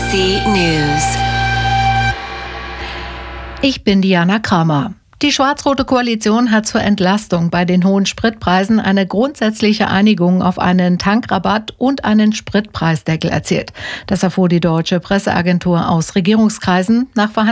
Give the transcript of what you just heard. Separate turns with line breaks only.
ABC News.
Ich bin Diana Kramer. Die schwarz-rote Koalition hat zur Entlastung bei den hohen Spritpreisen eine grundsätzliche Einigung auf einen Tankrabatt und einen Spritpreisdeckel erzielt. Das erfuhr die deutsche Presseagentur aus Regierungskreisen nach Verhandlungen